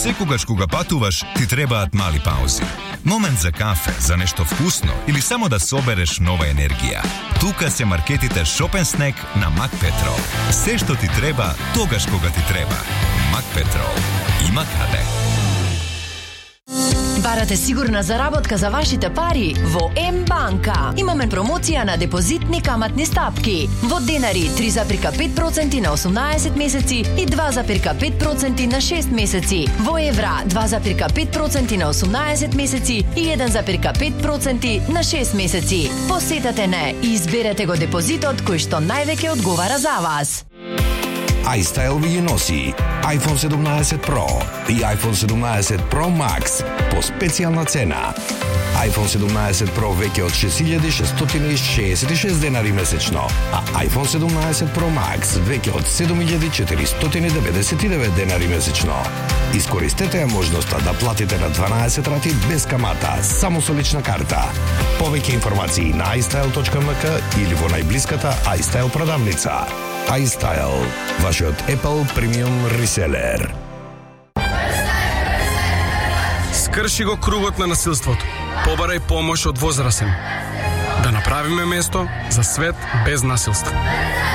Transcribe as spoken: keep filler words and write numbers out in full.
Секогаш кога патуваш, ти требаат мали паузи. Момент за кафе, за нешто вкусно или само да собереш нова енергија. Тука се маркетите Shop and Snack на Макпетрол. Се што ти треба, тогаш кога ти треба. Макпетрол. Има каде. Барате сигурна заработка за вашите пари во М-банка. Имаме промоција на депозитни каматни стапки. Во денари три зарез пет проценти на осумнаесет месеци и два зарез пет проценти на шест месеци. Во евра два зарез пет проценти на осумнаесет месеци и еден зарез пет проценти на шест месеци. Посетете не и изберете го депозитот кој што највеќе одговара за вас. iStyle ви ги носи iPhone седумнаесет Pro и iPhone седумнаесет Pro Max по специјална цена. iPhone седумнаесет Pro веќе од шест илјади шестстотини шеесет и шест денари месечно, а iPhone седумнаесет Pro Max веќе од седум илјади четиристотини деветдесет и девет денари месечно. Искористете ја можноста да платите на дванаесет рати без камата, само со лична карта. Повеќе информации на i style точка m k или во најблиската iStyle продавница. iStyle, вашиот Apple премиум реселер. Скрши го кругот на насилството. Побарај помош од возрасен. Да направиме место за свет без насилство.